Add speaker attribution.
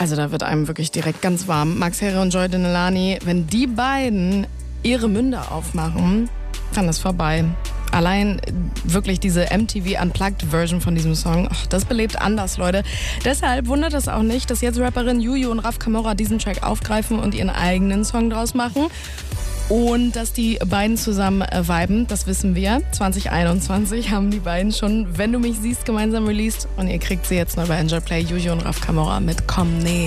Speaker 1: Also da wird einem wirklich direkt ganz warm. Max Herre und Joy Denelani, wenn die beiden ihre Münder aufmachen, dann ist vorbei. Allein wirklich diese MTV Unplugged-Version von diesem Song, das belebt anders, Leute. Deshalb wundert es auch nicht, dass jetzt Rapperin Juju und Raf Camora diesen Track aufgreifen und ihren eigenen Song draus machen. Und dass die beiden zusammen viben, das wissen wir. 2021 haben die beiden schon Wenn du mich siehst gemeinsam released. Und ihr kriegt sie jetzt noch bei Enjoy Play, Juju und Raf Camora mit Komm Nee.